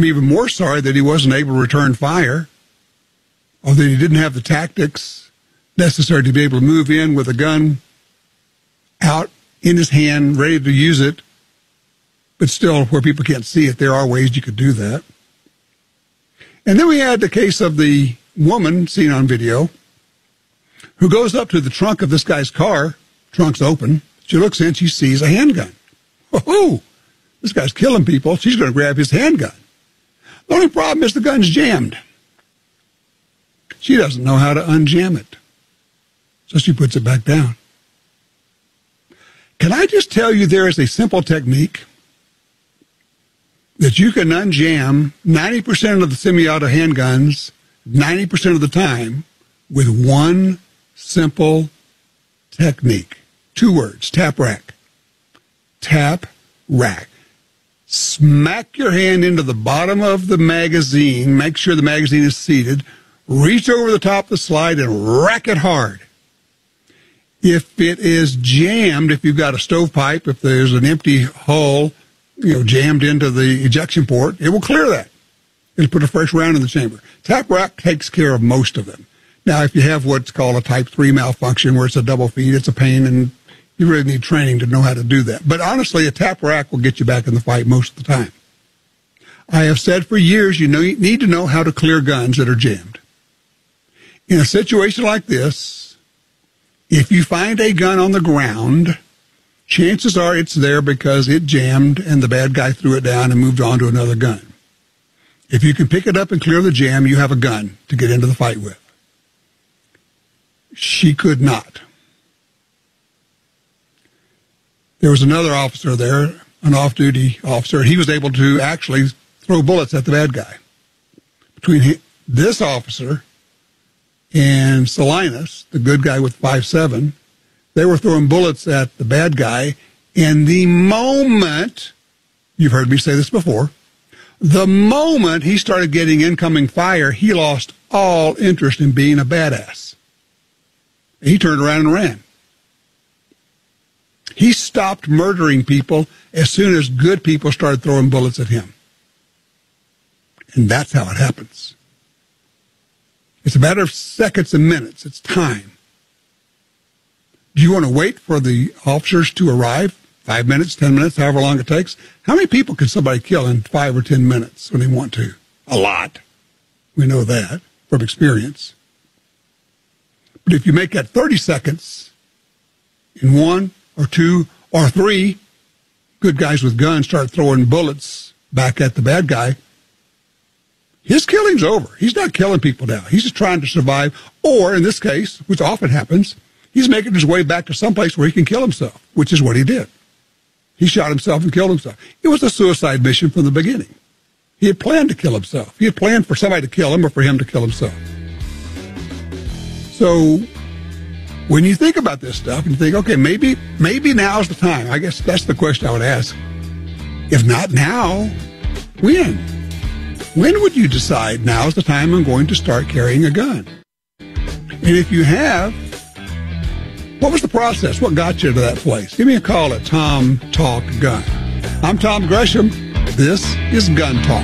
I'm even more sorry that he wasn't able to return fire, or that he didn't have the tactics necessary to be able to move in with a gun out in his hand, ready to use it, but still where people can't see it. There are ways you could do that. And then we had the case of the woman seen on video who goes up to the trunk of this guy's car, trunk's open. She looks in, she sees a handgun. Oh, this guy's killing people. She's going to grab his handgun. The only problem is the gun's jammed. She doesn't know how to unjam it, so she puts it back down. Can I just tell you there is a simple technique that you can unjam 90% of the semi-auto handguns 90% of the time with one simple technique. 2 words, tap rack. Tap rack. Smack your hand into the bottom of the magazine, make sure the magazine is seated, reach over the top of the slide and rack it hard. If it is jammed, if you've got a stovepipe, if there's an empty hole, jammed into the ejection port, it will clear that. It'll put a fresh round in the chamber. Tap rack takes care of most of them. Now, if you have what's called a type 3 malfunction where it's a double feed, it's a pain, and you really need training to know how to do that. But honestly, a tap rack will get you back in the fight most of the time. I have said for years, you need to know how to clear guns that are jammed. In a situation like this, if you find a gun on the ground, chances are it's there because it jammed and the bad guy threw it down and moved on to another gun. If you can pick it up and clear the jam, you have a gun to get into the fight with. She could not. There was another officer there, an off-duty officer. He was able to actually throw bullets at the bad guy. Between this officer and Salinas, the good guy with 5.7, they were throwing bullets at the bad guy. And the moment, you've heard me say this before, the moment he started getting incoming fire, he lost all interest in being a badass. He turned around and ran. He stopped murdering people as soon as good people started throwing bullets at him. And that's how it happens. It's a matter of seconds and minutes. It's time. Do you want to wait for the officers to arrive? 5 minutes, 10 minutes, however long it takes? How many people can somebody kill in 5 or 10 minutes when they want to? A lot. We know that from experience. But if you make that 30 seconds in 1 or 2 or 3 good guys with guns start throwing bullets back at the bad guy, his killing's over. He's not killing people now. He's just trying to survive. Or, in this case, which often happens, he's making his way back to someplace where he can kill himself, which is what he did. He shot himself and killed himself. It was a suicide mission from the beginning. He had planned to kill himself. He had planned for somebody to kill him or for him to kill himself. So when you think about this stuff and you think, okay, maybe now's the time. I guess that's the question I would ask. If not now, when? When would you decide now's the time I'm going to start carrying a gun? And if you have, what was the process? What got you to that place? Give me a call at Tom Talk Gun. I'm Tom Gresham. This is Gun Talk.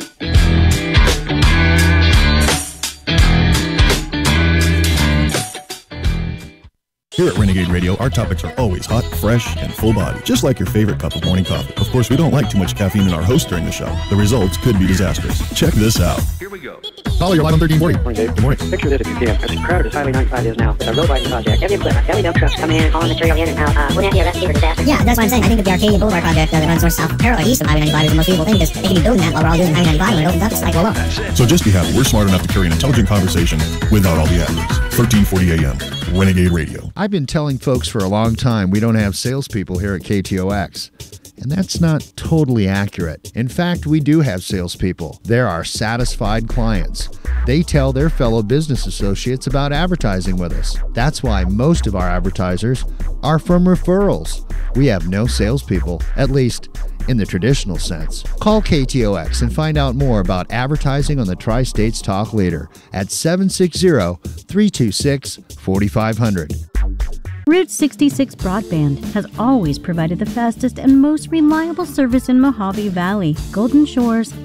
Here at Renegade Radio, our topics are always hot, fresh, and full body, just like your favorite cup of morning coffee. Of course, we don't like too much caffeine in our host during the show. The results could be disastrous. Check this out. Here we go. Caller, you're live on 1340. Morning, Dave. Good morning. Picture this if you can. As crowded as Highway 95 is now, the road widening project. Heavy equipment, heavy dump trucks coming in, hauling material in and out. Wouldn't that be a recipe for disaster? Yeah, that's what I'm saying. I think that the Arcadia Boulevard project that runs north, south, parallel east of Highway 95 is the most feasible thing because they can be building that while we're all doing Highway 95 when it opens up. It's like, well, So just be happy we're smart enough to carry an intelligent conversation without all the additives. 1340 AM, Renegade Radio. I've been telling folks for a long time we don't have salespeople here at KTOX. And that's not totally accurate. In fact, we do have salespeople. They're our satisfied clients. They tell their fellow business associates about advertising with us. That's why most of our advertisers are from referrals. We have no salespeople, at least in the traditional sense. Call KTOX and find out more about advertising on the Tri-States Talk Leader at 760-326-4500. Route 66 Broadband has always provided the fastest and most reliable service in Mojave Valley, Golden Shores,